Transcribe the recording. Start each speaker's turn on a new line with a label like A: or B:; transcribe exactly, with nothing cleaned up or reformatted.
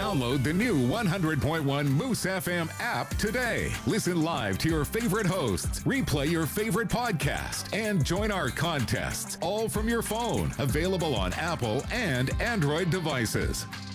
A: Download the new one hundred point one Moose F M app today. Listen live to your favorite hosts, replay your favorite podcast, and join our contests, all from your phone. Available on Apple and Android devices.